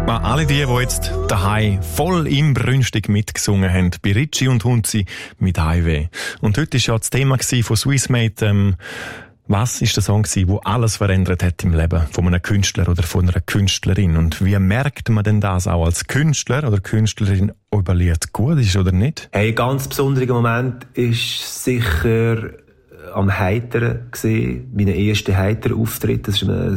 An alle die jetzt daheim voll inbrünstig mitgesungen haben, bei Ritchie und Hunzi mit Highway. Und heute war ja das Thema von Swissmate, was ist der Song gewesen, der alles verändert hat im Leben von einem Künstler oder von einer Künstlerin? Und wie merkt man denn das auch als Künstler oder Künstlerin, ob ein Lied gut ist oder nicht? Hey, ganz besonderer Moment ist sicher am Heiteren gesehen, mein erster Heiterauftritt. Das war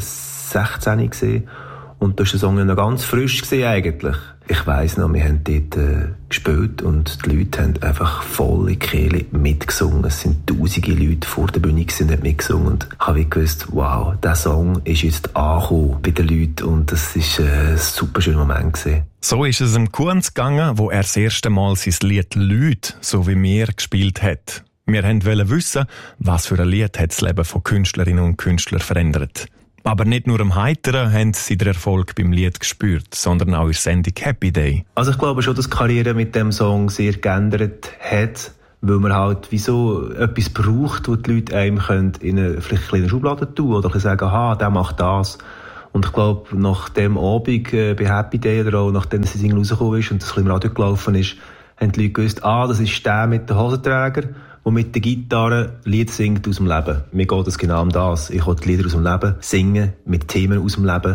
16 gesehen. Und da war der Song noch ganz frisch gesehen eigentlich. Ich weiss noch, wir haben dort gespielt und die Leute haben einfach volle Kehle mitgesungen. Es sind tausende Leute vor der Bühne und haben mitgesungen. Und ich habe gewusst, wow, der Song ist jetzt angekommen bei den Leuten und das war ein super schöner Moment gewesen. So ist es dem Kunz gegangen, wo er das erste Mal sein Lied «Leute», so wie wir, gespielt hat. Wir wollten wissen, was für ein Lied hat das Leben von Künstlerinnen und Künstlern verändert. Aber nicht nur am Heiteren haben sie den Erfolg beim Lied gespürt, sondern auch in der Sendung «Happy Day». Also ich glaube schon, dass die Karriere mit dem Song sehr geändert hat, weil man halt wie so etwas braucht, wo die Leute einem in eine vielleicht kleine Schublade tun oder sagen, aha, der macht das. Und ich glaube, nach dem Abend bei «Happy Day» oder auch nachdem das Single rausgekommen ist und das im Radio gelaufen ist, haben die Leute gewusst, das ist der mit den Hosenträger, der mit der Gitarre Lied singt aus dem Leben. Mir geht es genau um das. Ich will die Lieder aus dem Leben singen, mit Themen aus dem Leben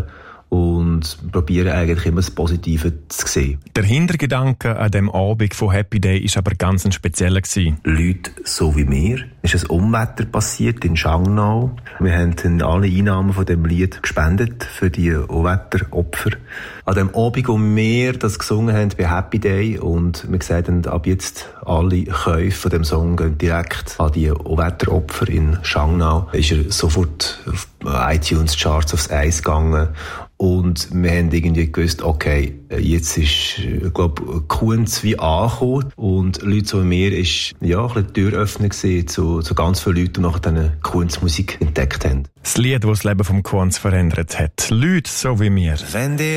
und probiere eigentlich immer das Positive zu sehen. Der Hintergedanke an dem Abend von «Happy Day» war aber ganz ein spezieller gewesen. Leute so wie mir. Es ist ein Unwetter passiert in Schangnau. Wir haben alle Einnahmen von dem Lied gespendet für die Unwetteropfer. An dem Abend, wo wir das gesungen haben bei «Happy Day» und wir gesagt haben, ab jetzt alle Käufe von dem Song gehen direkt an die Unwetteropfer in Schangnau, ist er sofort auf iTunes-Charts aufs Eis gegangen. Und wir haben irgendwie gewusst, okay, jetzt ist, glaub, Kunz wie angekommen. Und Leute so wie mir ist, ja, ein bisschen Türöffner gewesen zu ganz vielen Leuten, die nachher dann Kunstmusik entdeckt haben. Das Lied, das das Leben vom Kunz verändert hat. Leute so wie mir. Wenn